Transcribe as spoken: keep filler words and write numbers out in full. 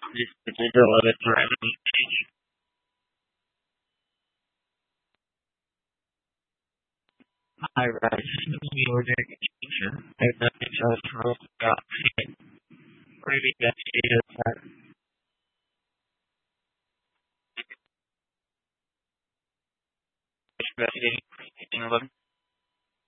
This particular other parameter. I write the order teacher. I got the child from got hit. Maybe that's it. Investigating.